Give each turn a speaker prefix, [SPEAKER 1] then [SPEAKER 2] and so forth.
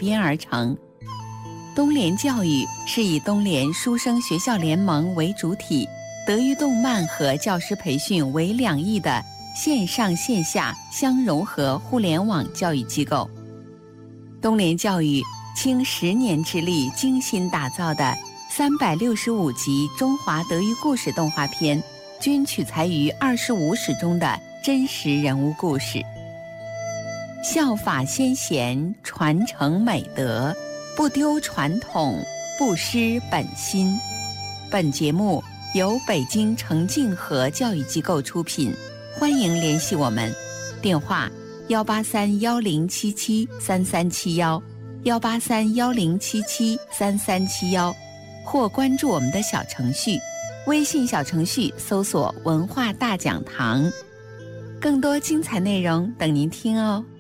[SPEAKER 1] 编而成。东联教育是以东联书生学校联盟为主体，德育动漫和教师培训为两翼的线上线下相融合互联网教育机构。东联教育倾10年之力精心打造的365集中华德育故事动画片，均取材于25史中的真实人物故事。效法先贤，传承美德，不丢传统，不失本心。本节目由北京程静和教育机构出品，欢迎联系我们，电话18310773371，18310773371，或关注我们的小程序，微信小程序搜索文化大讲堂，更多精彩内容等您听哦。